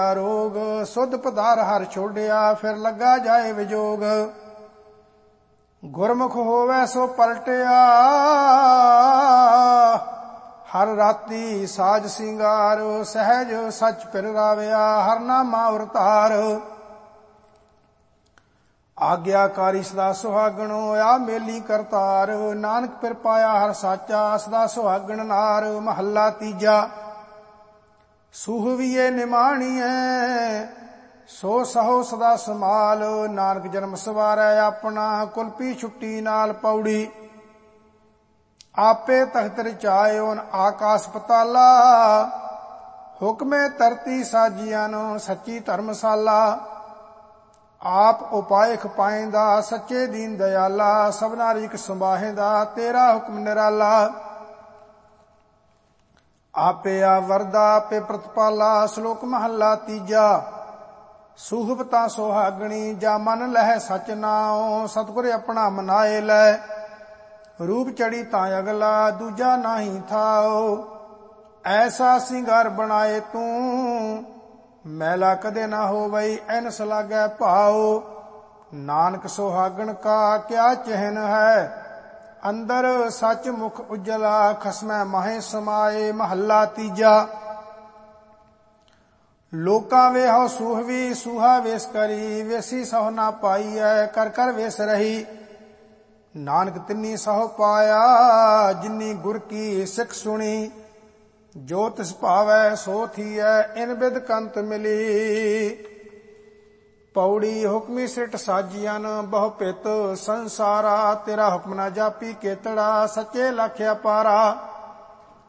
ਰੋਗ ਸੁਧ ਪਧਾਰ ਹਰ ਛੋੜਿਆ, ਫਿਰ ਲੱਗਾ ਜਾਏ ਵਿਜੋਗ। ਗੁਰਮੁਖ ਹੋਵੇ ਸੋ ਪਲਟਿਆ, ਹਰ ਰਾਤੀ ਸਾਜ ਸਿੰਗਾਰ। ਸਹਿਜ ਸੱਚ ਪਿਰ ਰਾਵਿਆ, ਹਰ ਨਾਮਾ ਉਰਤਾਰ। ਆਗਿਆਕਾਰੀ ਸਦਾ ਸੁਹਾਗਣੋ, ਆ ਮੇਲੀ ਕਰਤਾਰ। ਨਾਨਕ ਪਿਰ ਪਾਇਆ ਹਰ ਸਾਚਾ, ਸਦਾ ਸੁਹਾਗਣ ਨਾਰ। ਮਹੱਲਾ ਤੀਜਾ। ਸੂਹਵੀਏ ਨਿਮਾਣੀਐ, ਸੋ ਸਹੋ ਸਦਾ ਸਮਾਲ। ਨਾਨਕ ਜਨਮ ਸਵਾਰੈ ਆਪਣਾ, ਕੁਲਪੀ ਛੁੱਟੀ ਨਾਲ ਪੌੜੀ। ਆਪੇ ਤਖਤ ਰਚਾਇਓਨ ਆਕਾਸ ਪਤਾਲਾ, ਹੁਕਮੇ ਧਰਤੀ ਸਾਜੀਆਂ ਨੂੰ ਸੱਚੀ ਧਰਮਸਾਲਾ। ਆਪ ਉਪਾਏ ਖਪਾਇਂਦਾ, ਸੱਚੇ ਦੀਨ ਦਇਆਲਾ। ਸਭਨਾ ਰੀਕ ਸੰਭਾਹੇਂਦਾ, ਤੇਰਾ ਹੁਕਮ ਨਿਰਾਲਾ। ਆਪੇ ਆ ਵਰਦਾ, ਆਪੇ ਪ੍ਰਤਪਾਲਾ। ਸ਼ਲੋਕ ਮਹੱਲਾ ਤੀਜਾ। ਸੂਹਬ ਤਾਂ ਸੁਹਾਗਣੀ, ਜਾ ਮਨ ਲਹਿ ਸਚ ਨਾਉ। ਸਤਿਗੁਰ ਆਪਣਾ ਮਨਾਏ ਲੈ, ਰੂਪ ਚੜੀ ਤਾਂ ਅਗਲਾ, ਦੂਜਾ ਨਾਹੀ ਥਾਉ। ਐਸਾ ਸਿੰਗਾਰ ਬਣਾਏ ਤੂੰ, ਮੈਲਾ ਕਦੇ ਨਾ ਹੋਵਈ। ਐਨਸ ਲਾਗੈ ਭਾਉ। ਨਾਨਕ ਸੁਹਾਗਣ ਕਾ ਕਿਆ ਚਿਹਨ ਹੈ, ਅੰਦਰ ਸੱਚ ਮੁਖ ਉਜਲਾ। ਖਸਮੈ ਮਾਹੇ ਸਮਾਏ। ਮਹੱਲਾ ਤੀਜਾ। ਲੋਕਾਂ ਵੇਹੋ ਸੂਹਵੀ, ਸੂਹਾ ਵੇਸ ਕਰੀ। ਵੇਸੀ ਸਹੁ ਨਾ ਪਾਈਐ, ਕਰ ਕਰ ਵੇਸ ਰਹੀ। ਨਾਨਕ ਤਿੰਨੀ ਸਹੁ ਪਾਇਆ, ਜਿਨੀ ਗੁਰ ਕੀ ਸਿੱਖ ਸੁਣੀ। ਜੋ ਤਿਸ ਭਾਵੈ ਸੋ ਥੀਐ, ਇਨ ਬਿਦ ਕੰਤ ਮਿਲੀ। ਪੌੜੀ। ਹੁਕਮੀ ਸਿਰਟ ਸਾਜੀਆਂ, ਬਹੁ ਪਿਤ ਸੰਸਾਰਾ। ਤੇਰਾ ਹੁਕਮ ਨਾ ਜਾਪੀ ਕੇਤੜਾ, ਸੱਚੇ ਲਖ ਅਪਾਰਾ।